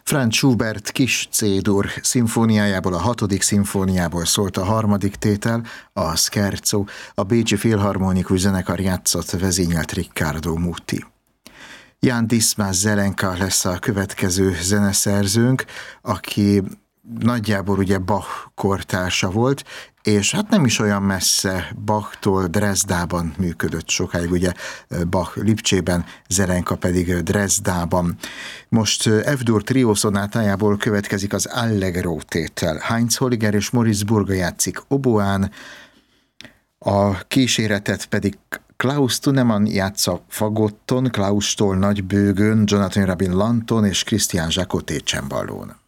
Franz Schubert kis C-dur szimfóniájából, a 6. szimfóniából szólt a 3. tétel, a Scherzo, a Bécsi Filharmonikus Zenekar játszott, vezényelt Riccardo Muti. Jan Dismas Zelenka lesz a következő zeneszerzőnk, aki nagyjából ugye Bach kortársa volt, és hát nem is olyan messze Bachtól Dresdában működött sokáig, ugye Bach Lipcsében, Zelenka pedig Dresdában. Most F-dur trió szonátájából következik az Allegro tétel. Heinz Holliger és Moritz Burga játszik oboán, a kíséretet pedig Klaus Thunemann játsza fagotton, Klaus Stoll nagybőgőn, Jonathan Rabin lanton és Christian Jacoté cemballón.